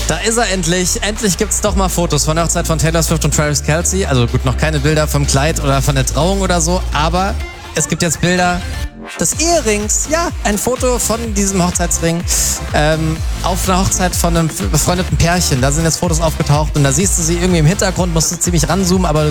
Da ist er endlich. Endlich gibt's doch mal Fotos von der Hochzeit von Taylor Swift und Travis Kelce. Also gut, noch keine Bilder vom Kleid oder von der Trauung oder so, aber es gibt jetzt Bilder des Eherings. Ja, ein Foto von diesem Hochzeitsring auf einer Hochzeit von einem befreundeten Pärchen. Da sind jetzt Fotos aufgetaucht und da siehst du sie irgendwie im Hintergrund, musst du ziemlich ranzoomen, aber